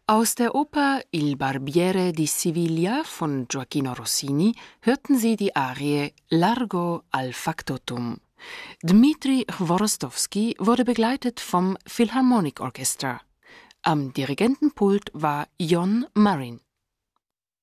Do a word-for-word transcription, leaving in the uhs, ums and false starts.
Aus der Oper Il Barbiere di Siviglia von Gioachino Rossini hörten Sie die Arie Largo al Factotum. Dmitri Chworostowski wurde begleitet vom Philharmonic Orchestra. Am Dirigentenpult war Jon Marin.